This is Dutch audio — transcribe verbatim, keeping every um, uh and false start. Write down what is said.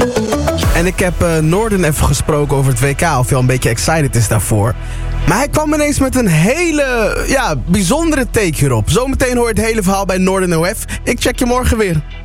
En ik heb uh, Noorden even gesproken over het W K, of hij al een beetje excited is daarvoor. Maar hij kwam ineens met een hele, ja, bijzondere take hierop. Zometeen hoor je het hele verhaal bij Noorden O F. Ik check je morgen weer.